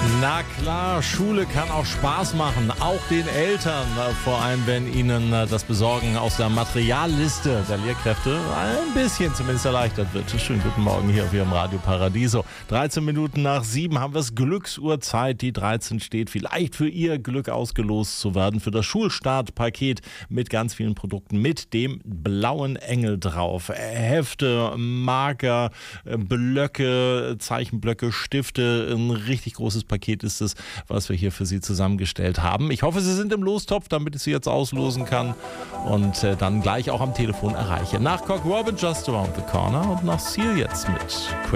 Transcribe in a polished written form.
Na klar, Schule kann auch Spaß machen, auch den Eltern, vor allem wenn ihnen das Besorgen aus der Materialliste der Lehrkräfte ein bisschen zumindest erleichtert wird. Schönen guten Morgen hier auf Ihrem Radio Paradiso. 13 Minuten nach 7 haben wir es Glücksuhrzeit. Die 13 steht vielleicht für Ihr Glück ausgelost zu werden, für das Schulstartpaket mit ganz vielen Produkten, mit dem blauen Engel drauf. Hefte, Marker, Blöcke, Zeichenblöcke, Stifte, ein richtig großes Paket ist es, was wir hier für Sie zusammengestellt haben. Ich hoffe, Sie sind im Lostopf, damit ich Sie jetzt auslosen kann und dann gleich auch am Telefon erreiche. Nach Cock Robin, Just Around the Corner und nach Seal jetzt mit Crazy.